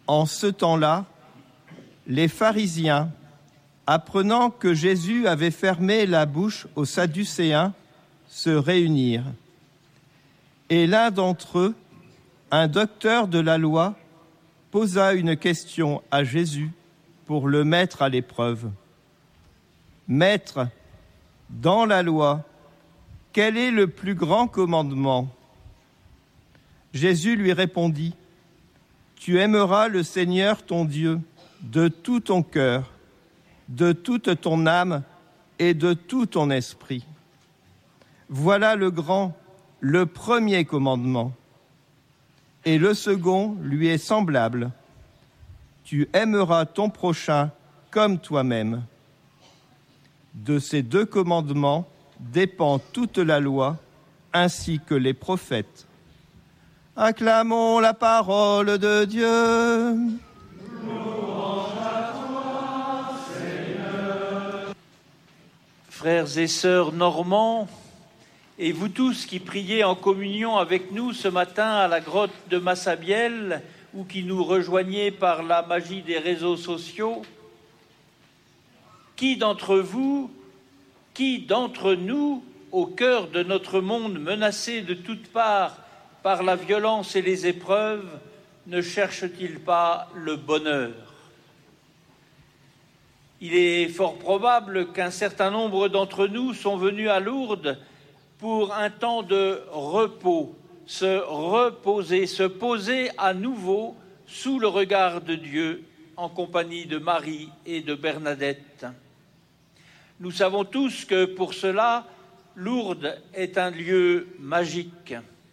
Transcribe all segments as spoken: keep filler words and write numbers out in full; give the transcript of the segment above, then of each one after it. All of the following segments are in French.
En ce temps-là, les pharisiens, apprenant que Jésus avait fermé la bouche aux Sadducéens, se réunirent. Et l'un d'entre eux, un docteur de la loi, posa une question à Jésus pour le mettre à l'épreuve. « Maître, dans la loi, quel est le plus grand commandement ?» Jésus lui répondit, « Tu aimeras le Seigneur ton Dieu de tout ton cœur, de toute ton âme et de tout ton esprit. Voilà le grand, le premier commandement. Et le second lui est semblable. Tu aimeras ton prochain comme toi-même. De ces deux commandements dépend toute la loi, ainsi que les prophètes. Acclamons la parole de Dieu. Louange à toi, Seigneur. Frères et sœurs normands, et vous tous qui priez en communion avec nous ce matin à la grotte de Massabielle ou qui nous rejoignez par la magie des réseaux sociaux, qui d'entre vous, qui d'entre nous, au cœur de notre monde menacé de toutes parts par la violence et les épreuves, ne cherche-t-il pas le bonheur ? Il est fort probable qu'un certain nombre d'entre nous sont venus à Lourdes pour un temps de repos, se reposer, se poser à nouveau sous le regard de Dieu en compagnie de Marie et de Bernadette. Nous savons tous que pour cela, Lourdes est un lieu magique.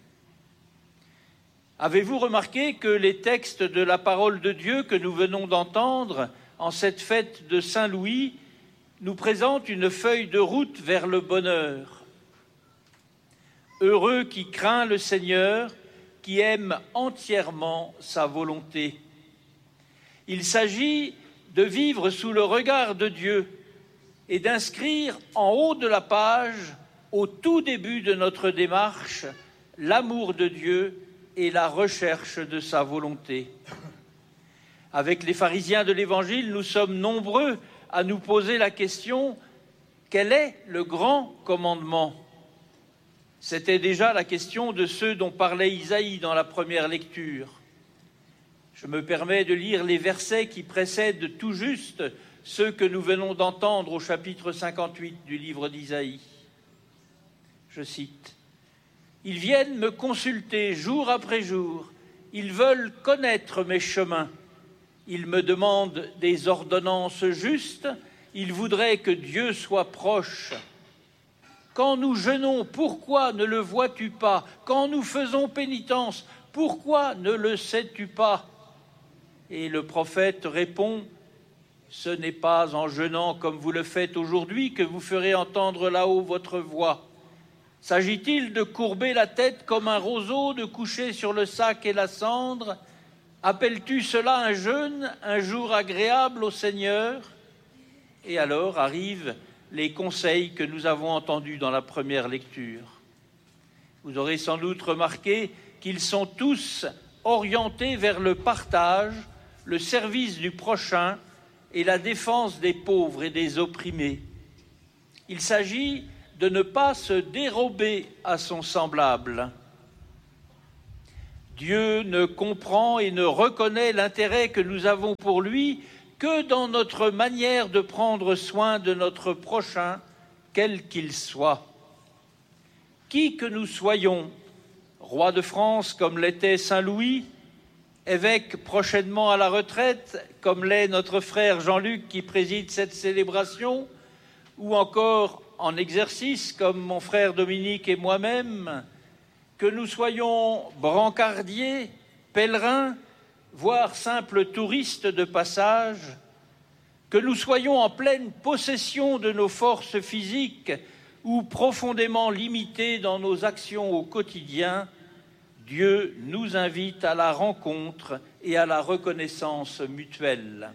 Avez-vous remarqué que les textes de la parole de Dieu que nous venons d'entendre en cette fête de Saint-Louis nous présentent une feuille de route vers le bonheur ? Heureux qui craint le Seigneur, qui aime entièrement sa volonté. Il s'agit de vivre sous le regard de Dieu et d'inscrire en haut de la page, au tout début de notre démarche, l'amour de Dieu et la recherche de sa volonté. Avec les pharisiens de l'Évangile, nous sommes nombreux à nous poser la question « Quel est le grand commandement ?» C'était déjà la question de ceux dont parlait Isaïe dans la première lecture. Je me permets de lire les versets qui précèdent tout juste ceux que nous venons d'entendre au chapitre cinquante-huit du livre d'Isaïe. Je cite, « Ils viennent me consulter jour après jour, ils veulent connaître mes chemins, ils me demandent des ordonnances justes, ils voudraient que Dieu soit proche. Quand nous jeûnons, pourquoi ne le vois-tu pas? Quand nous faisons pénitence, pourquoi ne le sais-tu pas ?» Et le prophète répond, « Ce n'est pas en jeûnant comme vous le faites aujourd'hui que vous ferez entendre là-haut votre voix. S'agit-il de courber la tête comme un roseau, de coucher sur le sac et la cendre? Appelles-tu cela un jeûne, un jour agréable au Seigneur ?» Et alors arrivent les conseils que nous avons entendus dans la première lecture. Vous aurez sans doute remarqué qu'ils sont tous orientés vers le partage, le service du prochain et la défense des pauvres et des opprimés. Il s'agit de ne pas se dérober à son semblable. Dieu ne comprend et ne reconnaît l'intérêt que nous avons pour lui que dans notre manière de prendre soin de notre prochain, quel qu'il soit. Qui que nous soyons, roi de France comme l'était Saint Louis, évêque prochainement à la retraite comme l'est notre frère Jean-Luc qui préside cette célébration, ou encore en exercice comme mon frère Dominique et moi-même, que nous soyons brancardiers, pèlerins, voire simples touristes de passage, que nous soyons en pleine possession de nos forces physiques ou profondément limités dans nos actions au quotidien, Dieu nous invite à la rencontre et à la reconnaissance mutuelle.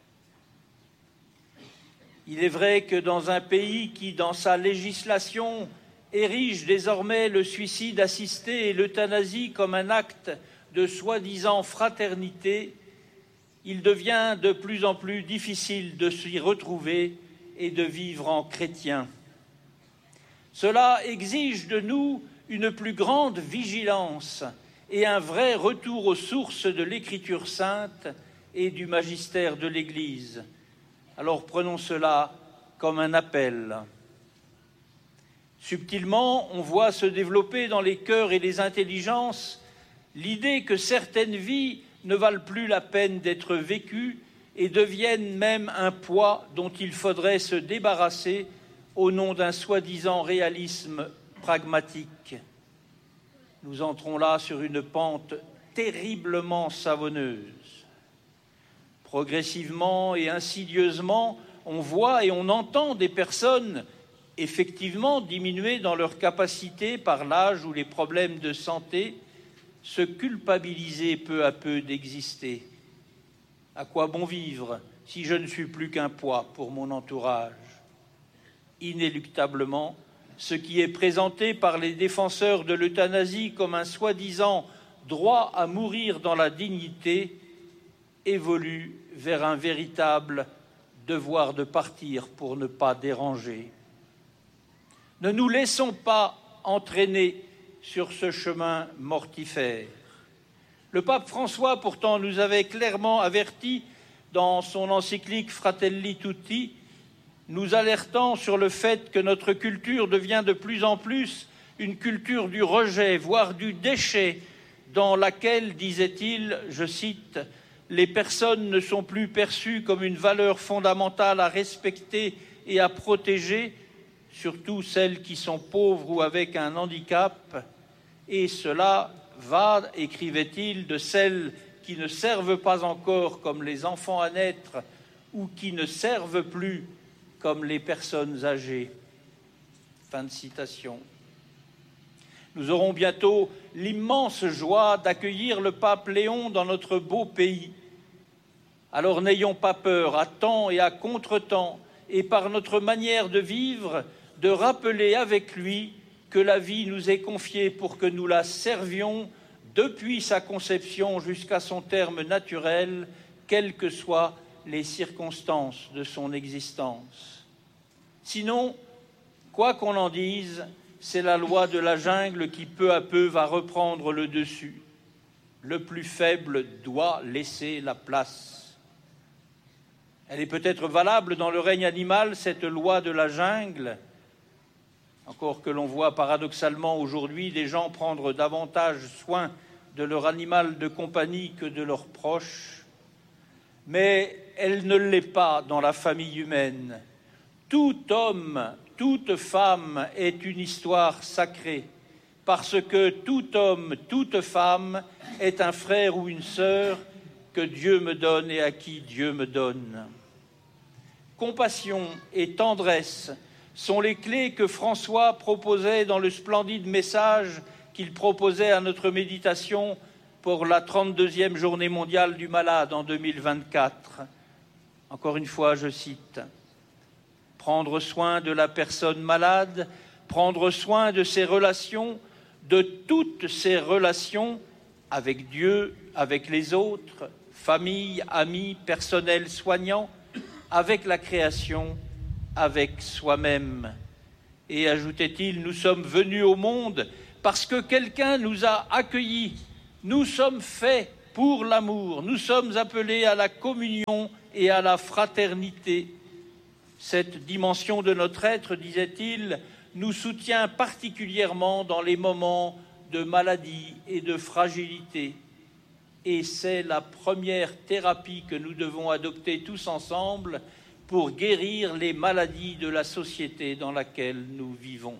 Il est vrai que dans un pays qui, dans sa législation, érige désormais le suicide assisté et l'euthanasie comme un acte de soi-disant fraternité, il devient de plus en plus difficile de s'y retrouver et de vivre en chrétien. Cela exige de nous une plus grande vigilance et un vrai retour aux sources de l'Écriture sainte et du magistère de l'Église. Alors prenons cela comme un appel. Subtilement, on voit se développer dans les cœurs et les intelligences l'idée que certaines vies ne valent plus la peine d'être vécues et deviennent même un poids dont il faudrait se débarrasser au nom d'un soi-disant réalisme pragmatique. Nous entrons là sur une pente terriblement savonneuse. Progressivement et insidieusement, on voit et on entend des personnes effectivement diminuées dans leur capacité par l'âge ou les problèmes de santé, se culpabiliser peu à peu d'exister. À quoi bon vivre si je ne suis plus qu'un poids pour mon entourage ? Inéluctablement, ce qui est présenté par les défenseurs de l'euthanasie comme un soi-disant droit à mourir dans la dignité évolue vers un véritable devoir de partir pour ne pas déranger. Ne nous laissons pas entraîner sur ce chemin mortifère. Le pape François, pourtant, nous avait clairement avertis dans son encyclique Fratelli Tutti, nous alertant sur le fait que notre culture devient de plus en plus une culture du rejet, voire du déchet, dans laquelle, disait-il, je cite, « les personnes ne sont plus perçues comme une valeur fondamentale à respecter et à protéger, surtout celles qui sont pauvres ou avec un handicap, et cela va, écrivait-il, de celles qui ne servent pas encore comme les enfants à naître ou qui ne servent plus comme les personnes âgées. » Fin de citation. Nous aurons bientôt l'immense joie d'accueillir le pape Léon dans notre beau pays. Alors n'ayons pas peur, à temps et à contre-temps, et par notre manière de vivre, de rappeler avec lui que la vie nous est confiée pour que nous la servions depuis sa conception jusqu'à son terme naturel, quelles que soient les circonstances de son existence. Sinon, quoi qu'on en dise, c'est la loi de la jungle qui peu à peu va reprendre le dessus. Le plus faible doit laisser la place. Elle est peut-être valable dans le règne animal, cette loi de la jungle, encore que l'on voit paradoxalement aujourd'hui des gens prendre davantage soin de leur animal de compagnie que de leurs proches, mais elle ne l'est pas dans la famille humaine. Tout homme, toute femme est une histoire sacrée, parce que tout homme, toute femme est un frère ou une sœur que Dieu me donne et à qui Dieu me donne. Compassion et tendresse sont les clés que François proposait dans le splendide message qu'il proposait à notre méditation pour la trente-deuxième journée mondiale du malade en deux mille vingt-quatre. Encore une fois, je cite, « Prendre soin de la personne malade, prendre soin de ses relations, de toutes ses relations avec Dieu, avec les autres, famille, amis, personnel soignant, avec la création, avec soi-même. » Et ajoutait-il, « Nous sommes venus au monde parce que quelqu'un nous a accueillis. Nous sommes faits pour l'amour. Nous sommes appelés à la communion et à la fraternité. » Cette dimension de notre être, disait-il, nous soutient particulièrement dans les moments de maladie et de fragilité. Et c'est la première thérapie que nous devons adopter tous ensemble pour guérir les maladies de la société dans laquelle nous vivons.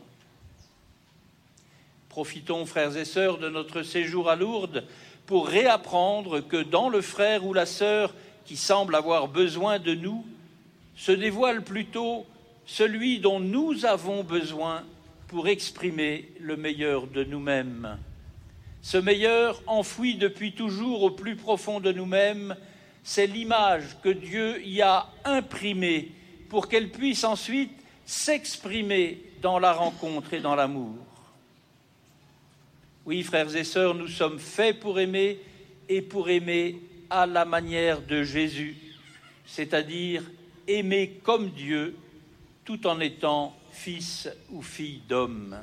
Profitons, frères et sœurs, de notre séjour à Lourdes pour réapprendre que dans le frère ou la sœur qui semble avoir besoin de nous, se dévoile plutôt celui dont nous avons besoin pour exprimer le meilleur de nous-mêmes. Ce meilleur, enfoui depuis toujours au plus profond de nous-mêmes, c'est l'image que Dieu y a imprimée pour qu'elle puisse ensuite s'exprimer dans la rencontre et dans l'amour. Oui, frères et sœurs, nous sommes faits pour aimer et pour aimer à la manière de Jésus, c'est-à-dire aimer comme Dieu, tout en étant fils ou fille d'homme.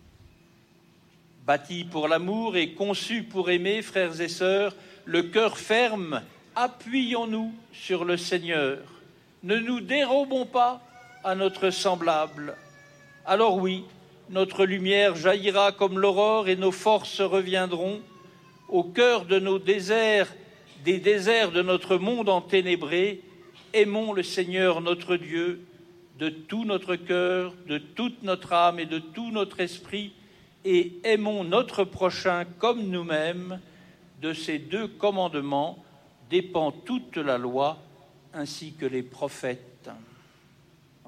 Bâtis pour l'amour et conçus pour aimer, frères et sœurs, le cœur ferme, appuyons-nous sur le Seigneur. Ne nous dérobons pas à notre semblable. Alors oui, notre lumière jaillira comme l'aurore et nos forces reviendront. Au cœur de nos déserts, des déserts de notre monde enténébré, aimons le Seigneur notre Dieu de tout notre cœur, de toute notre âme et de tout notre esprit, et aimons notre prochain comme nous-mêmes. De ces deux commandements dépend toute la loi ainsi que les prophètes.